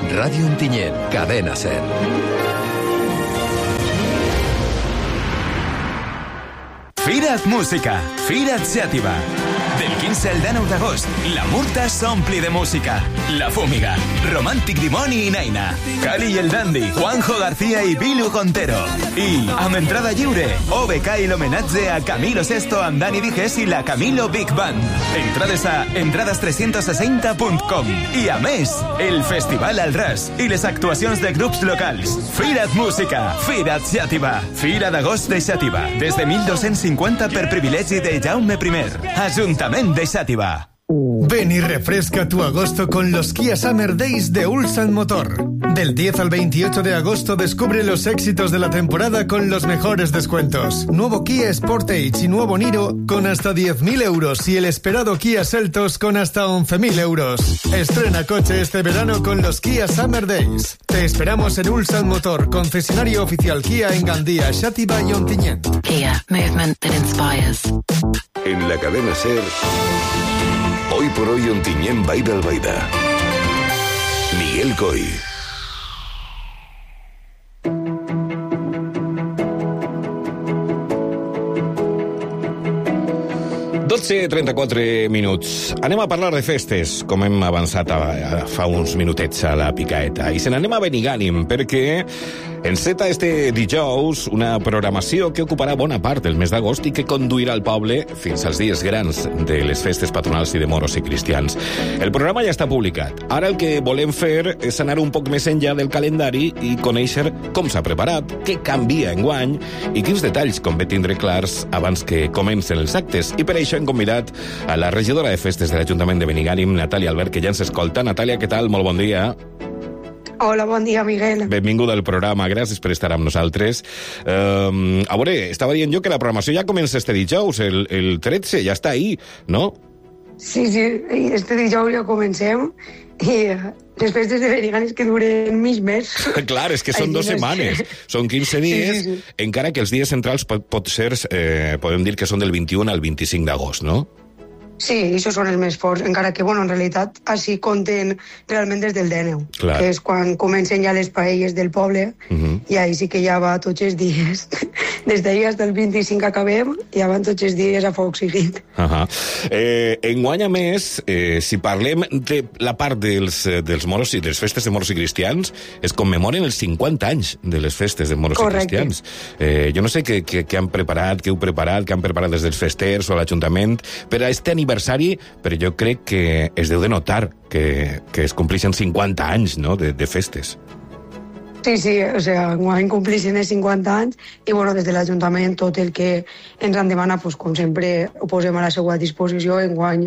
Ràdio Ontinyent, Cadena Ser. Fira't Música, Fira't Xàtiva. Del 15 al 19 d'agost, la Murta s'ompli de música. La Fúmiga, Romàntic Dimoni i Naina, Cali i el Dandy, Juanjo García i Bilu Contero. I, amb entrada lliure, OBK i l'homenatge a Camilo Sesto amb Dani Dijes i la Camilo Big Band. Entrades a entrades360.com. I a més, el Festival al Ras i les actuacions de grups locals. Fira't Música, Fira't Xàtiva. Fira d'agost de Xàtiva, des de 1250 per privilegi de Jaume I. Ajuntament de Xàtiva. Ven y refresca tu agosto con los Kia Summer Days de Ulsan Motor. Del 10 al 28 de agosto descubre los éxitos de la temporada con los mejores descuentos. Nuevo Kia Sportage y nuevo Niro con hasta 10.000 euros y el esperado Kia Seltos con hasta 11.000 euros. Estrena coche este verano con los Kia Summer Days. Te esperamos en Ulsan Motor, concesionario oficial Kia en Gandía, Xàtiva y Ontinyent. Kia, movement that inspires. En la cadena SER, hoy por hoy Ontinyent Baida Albaida. Miguel Coy. Dotze 34 minuts. Anem a parlar de festes, com hem avançat fa uns minutets a la picaeta. I se n'anem a Benigànim, perquè enceta este dijous una programació que ocuparà bona part del mes d'agost i que conduirà el poble fins als dies grans de les festes patronals i de moros i cristians. El programa ja està publicat. Ara el que volem fer és anar un poc més enllà del calendari i conèixer com s'ha preparat, què canvia enguany i quins detalls convé tindre clars abans que comencen els actes. I per això hem convidat a la regidora de festes de l'Ajuntament de Benigànim, Natàlia Albert, que ja ens escolta. Natàlia, què tal? Molt bon dia. Hola, bon dia, Miguel. Benvinguda al programa, gràcies per estar amb nosaltres. A veure, estava dient jo que la programació ja comença este dijous, el 13, ja està ahí, no? Sí, este dijous ja comencem i les festes de Benigànim que duren mig mes. Clar, és que són 2 setmanes, són 15 dies, sí. Encara que els dies centrals pot ser, podem dir que són del 21 al 25 d'agost, no? Sí, això són els més forts, encara que, en realitat, així compten realment des del 19, clar, que és quan comencen ja les paelles del poble, i ahí sí que ja va tots els dies. Des d'ahir fins al 25 acabem, ja van tots els dies a foc seguit. Enguany, a més, si parlem de la part dels moros i de les festes de moros i cristians, es commemoren els 50 anys de les festes de moros Correcte. I cristians. Jo no sé què han preparat, què han preparat des dels festers o l'Ajuntament per a este aniversari, però jo crec que es deu de notar que es complixen 50 anys, no?, de festes. Sí, enguany complixen els 50 anys i, des de l'Ajuntament tot el que ens han demanat, com sempre, ho posem a la seva disposició. Enguany,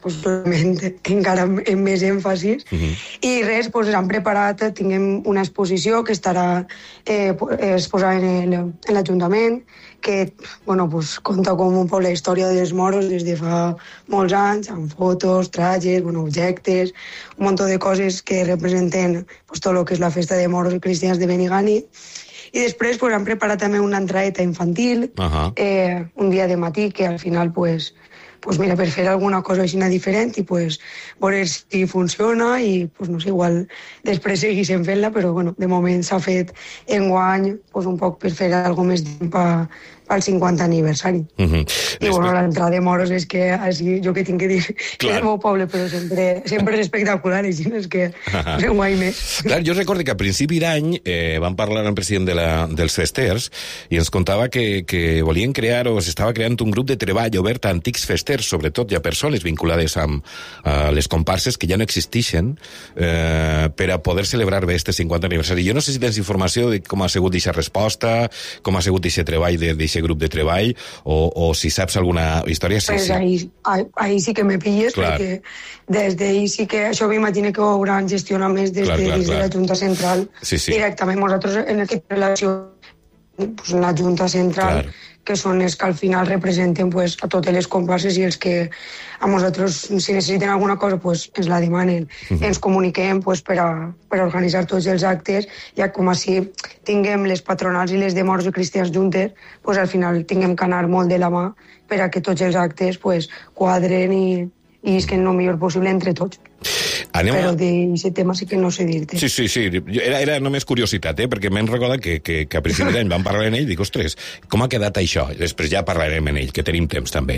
encara amb més èmfasis. I res, han preparat, tinguem una exposició que estarà exposada en l'Ajuntament, que compta com un poc la història dels moros des de fa molts anys, amb fotos, trajes, objectes, un munt de coses que representen tot el que és la festa de moros i cristians de Benigànim. I després han preparat també una entraeta infantil, un dia de matí, que al final, mira, per fer alguna cosa així diferent i veure si funciona i, no sé, igual després seguissem fent-la, però, de moment s'ha fet enguany un poc per fer alguna més pel 50 aniversari. I, l'entrada de moros és que, jo que tinc que dir, que és el meu poble, però sempre és espectacular, així és que enguany més. Clar, jo recordo que a principi d'any vam parlar amb el president dels festers i ens contava que volien crear o s'estava creant un grup de treball obert a antics festers, sobretot ja persones vinculades amb les comparses que ja no existeixen per a poder celebrar bé este 50 aniversari. Jo no sé si tens informació de com ha sigut aquesta resposta, com ha sigut aquest treball d'aquest grup de treball, o si saps alguna història. Ahí sí que me pilles, perquè des d'ahir sí que això m'imagino que ho hauran gestionat més des de la Junta Central directament. Nosaltres en aquesta relació en la Junta Central, que són els que al final representen a totes les comparses i els que a nosaltres, si necessiten alguna cosa, ens la demanen. Ens comuniquem per a organitzar tots els actes, ja com així tinguem les patronals i les de moros i cristians juntes, al final tinguem que anar molt de la mà per a que tots els actes quadren i isquen el millor possible entre tots. Però d'aquest tema sí que no sé dir-te. Sí. Era només curiositat, perquè m'hem recordat que a principi d'any vam parlar amb ell i dic, ostres, com ha quedat això? Després ja parlarem amb ell, que tenim temps també.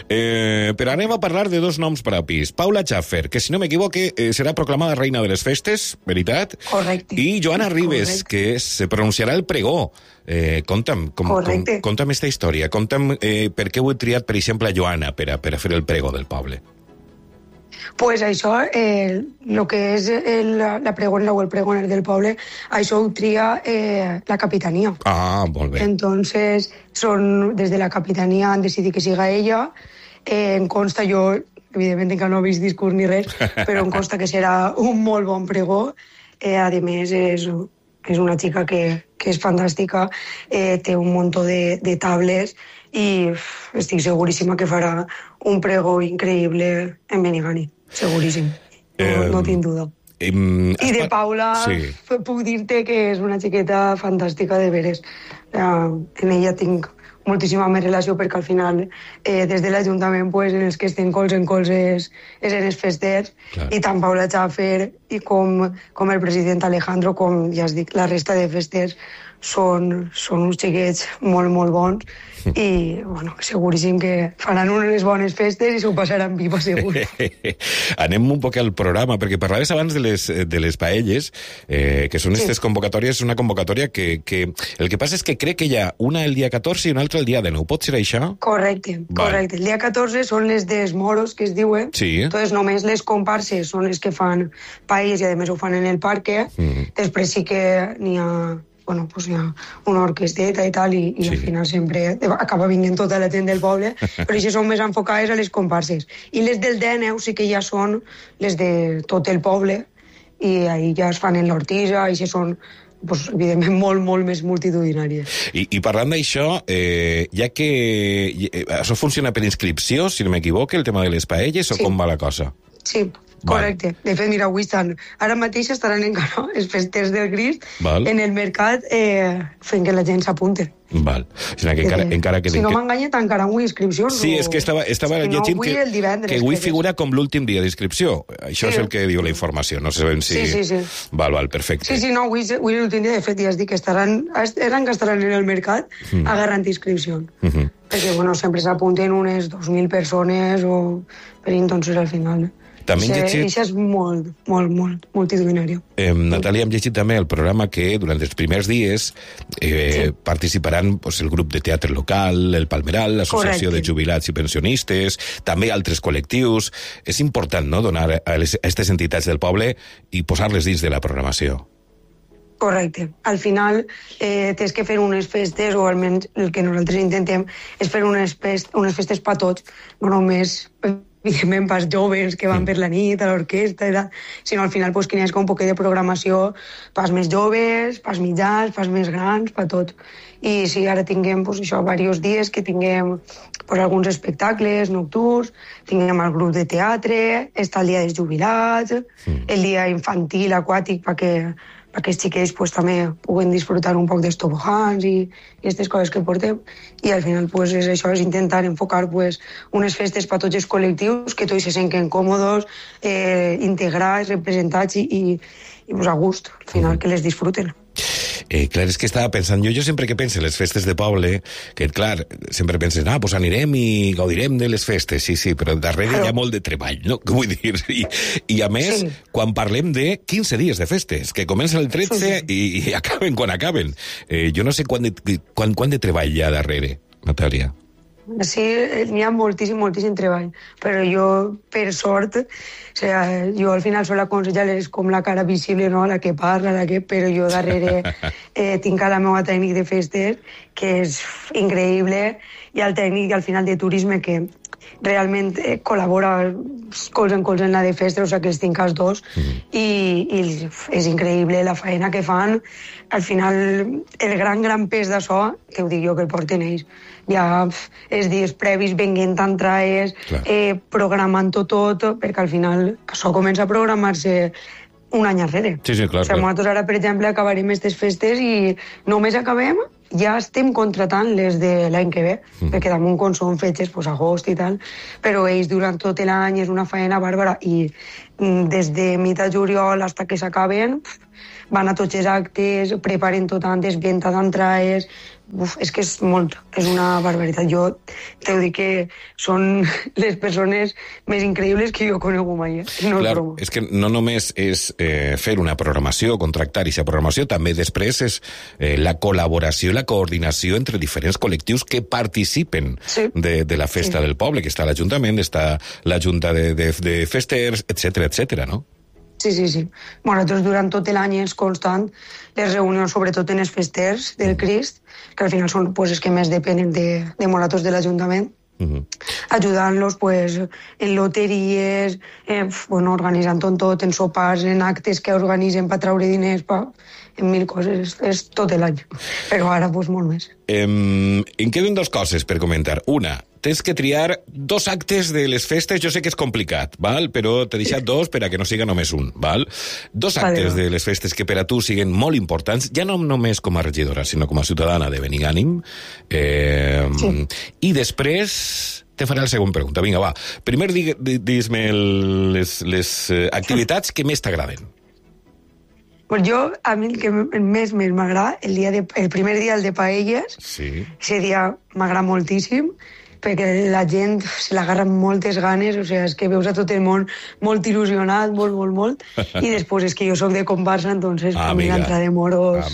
Però anem a parlar de dos noms propis. Paula Schaffer, que si no m'equivoque serà proclamada reina de les festes, veritat? Correcte. I Joana Ribes, que se pronunciarà el pregó. Conta'm esta història. Conta'm per què heu triat, per exemple, a Joana per a fer el pregó del poble. Pues això, el que és la pregonera o el pregoner del poble, això ho tria la capitania. Ah, molt bé. Entonces, des de la capitania han decidit que siga ella. Em consta, jo, evidentment, que no he vist discurs ni res, però em consta que serà un molt bon pregó. A més, és una xica que és fantàstica, té un muntó de tables i estic seguríssima que farà un pregó increïble en Benigànim, seguríssim, no tinc duda. I de Paula puc dir-te que és una xiqueta fantàstica de veres. En ella tinc moltíssima més relació perquè al final des de l'Ajuntament en els que estem colze en colze és en els festers. Clar. I tant Paula Schaffer i com el president Alejandro, com ja es dic, la resta de festers són uns xiquets molt, molt bons i bueno, seguríssim que faran unes bones festes i s'ho passaran viva, segur. Anem un poc al programa, perquè parlaves abans de les paelles, que són aquestes convocatòries, una convocatòria que el que passa és que crec que hi ha una el dia 14 i una altra el dia 19. Pot ser això? Correcte. El dia 14 són les dels moros, que es diuen. Sí. Entonces només les comparses són les que fan paelles i a més ho fan en el parque. Després sí que n'hi ha... Bueno, pues hi ha una orquesteta i tal, i al final sempre acaba vinguent tota la gent del poble, però això són més enfocades a les comparses. I les del D9 sí que ja són les de tot el poble, i ahir ja es fan en l'Hortisa, i això són, pues, evidentment, molt, molt més multitudinàries. I parlant d'això, ja que això funciona per inscripció, si no m'equivoco, el tema de les paelles, o com va la cosa? Sí. Correcte. De fet, mira, avui ara mateix estaran encara els festers del Crist en el mercat fent que la gent s'apunte. Val. Encara que si no m'enganya, tancaran avui inscripcions. Sí, és que estava llegint que avui figura com l'últim dia d'inscripció. Això és el que diu la informació. No sabem si... Sí. Val, perfecte. Sí, no, avui l'últim dia, de fet, ja es dic que estaran en el mercat agarrant inscripcions. Perquè, bueno, sempre s'apunten unes 2.000 persones o per entonces al final... També hem llegit... Això és molt, molt, molt multitudinari. Natàlia, hem llegit també el programa que durant els primers dies participaran el grup de teatre local, el Palmeral, l'Associació de Jubilats i Pensionistes, també altres col·lectius. És important, no?, donar a aquestes entitats del poble i posar-les dins de la programació. Correcte. Al final tens que fer unes festes, o almenys el que nosaltres intentem és fer unes festes per tots, no només... evidentment, pas joves que van per la nit a l'orquestra, sinó al final que n'hi hagi un poquet de programació pas més joves, pas mitjans, pas més grans, per tot. I sí, ara tinguem diversos dies que tinguem alguns espectacles nocturns, tinguem el grup de teatre, està el dia dels jubilats, el dia infantil, aquàtic, perquè els xiquets també puguen disfrutar un poc dels tobogans i aquestes coses que portem. I al final és això, és intentar enfocar unes festes per tots els col·lectius, que tots se senten còmodes, integrats, representats i a gust, al final, que les disfruten. Clar, és que estava pensant, jo sempre que penso en les festes de poble, que clar, sempre penses, doncs anirem i gaudirem de les festes, sí, però darrere hi ha molt de treball, no? Què vull dir? I a més, quan parlem de 15 dies de festes, que comencen el 13 i acaben quan acaben. Jo no sé quant de treball hi ha darrere, Natàlia. Sí, n'hi ha moltíssim treball, però jo, per sort, jo al final soc l'aconsellar, és com la cara visible, no?, la que parla, però jo darrere tinc la meva tècnic de festes, que és increïble, i el tècnic al final de turisme, que realment col·labora colze en la de festes, o sigui que els tinc els dos, i és increïble la feina que fan. Al final, el gran pes d'això, que ho dic jo, que el porten ells, ja els dies previs venguent entrades, programant tot, perquè al final això comença a programar-se un any arrere. Sí, clar. Nosaltres ara, per exemple, acabarem aquestes festes i només acabem ja estem contratant les de l'any que ve, perquè damunt com són fetges, pues, agost i tal, però ells durant tot l'any és una feina bàrbara i des de mitjà juliol fins que s'acaben van a tots els actes, preparen tot antes, venta d'entrades. És que és molt, és una barbaritat. Jo t'ho dic que són les persones més increïbles que jo conego mai. No clar, és que no només és fer una programació, contractar aquesta programació, també després és la col·laboració i la coordinació entre diferents col·lectius que participen de la festa del poble, que està l'Ajuntament, està la Junta de Festers, etc, no? Sí. Bueno, nosaltres durant tot l'any és constant les reunions, sobretot en els festers del Crist, que al final són pues, els que més depenen de nosaltres de l'Ajuntament, ajudant-los pues, en loteries, organitzant tot, en sopars, en actes que organitzen per treure diners, en mil coses, és tot l'any. Però ara pues, molt més. Em queden dues coses per comentar. Una, tens que triar 2 actes de les festes, jo sé que és complicat, val? Però t'he deixat 2 per a que no siga només un, val? 2 actes de les festes que per a tu siguen molt importants, ja no només com a regidora, sinó com a ciutadana de Benigànim. I després te faré la següent pregunta. Vinga, va. Primer, dis-me les activitats que més t'agraden. Pues a mi el que més m'agrada, el primer dia, el de paelles, ese dia m'agrada moltíssim, perquè la gent se l'agarra amb moltes ganes, o sigui, és que veus a tot el món molt il·lusionat, molt, i després és que jo soc de comparsa, entonces per mi l'entrada de moros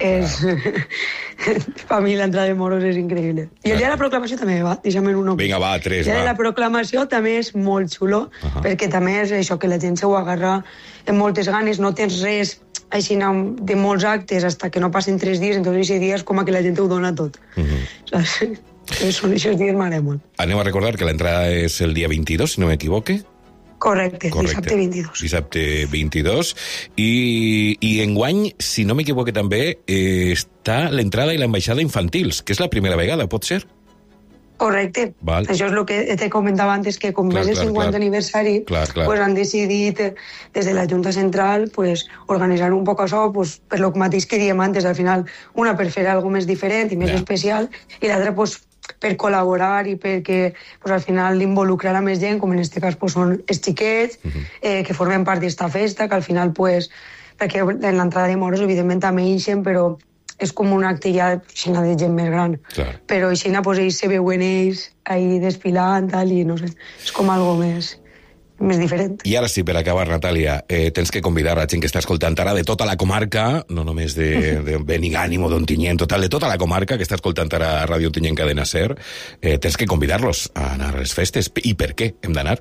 per mi l'entrada de moros és increïble. I el dia de la proclamació també, deixa'm en una. Vinga, va, 3, va. El dia de la proclamació també és molt xulo, perquè també és això, que la gent se ho agarra amb moltes ganes, no tens res així de molts actes fins que no passen 3 dies, entonces aquest dia és com que la gent ho dona tot. Saps? Són aquests dies m'agrada molt. Anem a recordar que l'entrada és el dia 22, si no m'equivoque. Correcte, dissabte 22. Dissabte 22. I enguany, si no m'equivoque també, està l'entrada i l'ambaixada infantils, que és la primera vegada, pot ser? Correcte. Val. Això és el que te comentava antes, que com és el 50 aniversari, pues han decidit des de la Junta Central pues, organitzar un poc això pues, per lo mateix que diem antes, al final, una per fer alguna més diferent i més especial, i l'altra pues, per col·laborar i perquè pues, al final involucrar a més gent, com en aquest cas pues, són els xiquets, que formen part d'esta festa, que al final, pues, perquè en l'entrada de moros, evidentment, també ixen, però és com un acte ja de gent més gran. Clar. Però així ells se veuen ells ahí desfilant, tal, i no sé, és com algo més diferent. I ara sí, per acabar, Natàlia, tens que convidar a gent que està escoltant ara de tota la comarca, no només de Benigànim o d'Ontinyent, total, de tota la comarca que està escoltant ara a Ràdio Ontinyent Cadena Ser, tens que convidar-los a anar a les festes. I per què hem d'anar?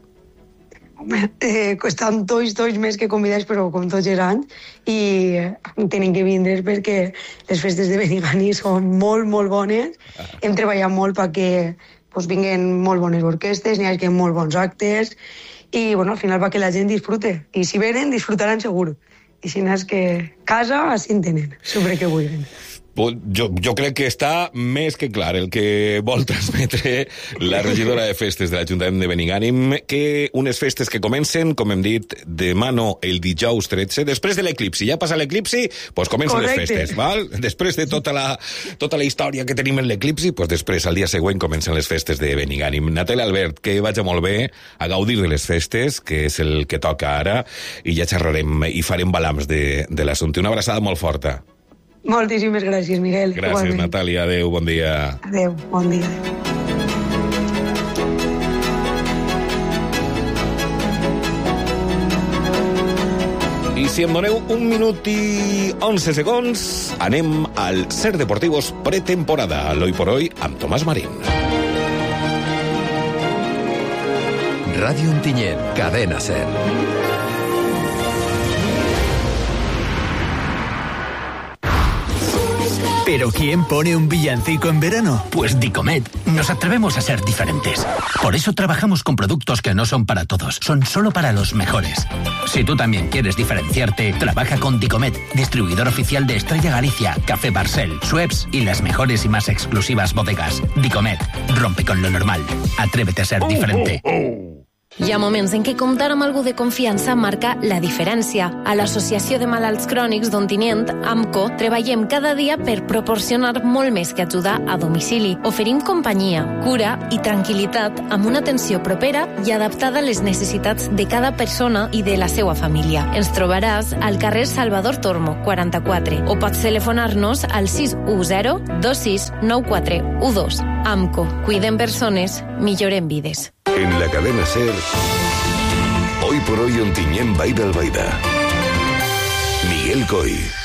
Estan tots més que convidats, però com tots els anys, i tenen que vindre perquè les festes de Benigànim són molt bones. Hem treballat molt perquè pues, vinguen molt bones orquestes, n'hi hagi molt bons actes, i bueno, al final perquè la gent disfrute. I si venen, disfrutaran segur. I si no és que casa, així en tenen, sempre que vulguin. Jo crec que està més que clar el que vol transmetre la regidora de festes de l'Ajuntament de Benigànim, que unes festes que comencen, com hem dit, demà no, el dijous 13, després de l'eclipsi. Ja passa l'eclipsi, doncs comencen les festes, val? Després de tota la història que tenim en l'eclipsi, doncs després, al dia següent, comencen les festes de Benigànim. Natàlia Albert, que vagi molt bé a gaudir de les festes, que és el que toca ara, i ja xerrarem i farem balams de l'assumpte. Una abraçada molt forta. Moltíssimes gràcies, Miguel. Gràcies, igualment. Natàlia. Adéu, bon dia. Adéu, bon dia. I si em doneu 1 minut i 11 segons, anem al Ser Deportivos pretemporada, l'Hoy por Hoy, amb Tomàs Marín. Ràdio Ontinyent, Cadena Ser. ¿Pero quién pone un villancico en verano? Pues Dicomet. Nos atrevemos a ser diferentes. Por eso trabajamos con productos que no son para todos, son solo para los mejores. Si tú también quieres diferenciarte, trabaja con Dicomet, distribuidor oficial de Estrella Galicia, Café Barcel, Schweppes y las mejores y más exclusivas bodegas. Dicomet, rompe con lo normal. Atrévete a ser diferente. Hi ha moments en què comptar amb algú de confiança marca la diferència. A l'Associació de Malalts Crònics d'Ontinyent, AMCO, treballem cada dia per proporcionar molt més que ajudar a domicili. Oferim companyia, cura i tranquil·litat amb una atenció propera i adaptada a les necessitats de cada persona i de la seva família. Ens trobaràs al carrer Salvador Tormo, 44, o pots telefonar-nos al 610 26 94 12. AMCO, cuidem persones, millorem vides. En la cadena SER, Hoy por Hoy Ontinyent Baida Albaida. Miguel Coy.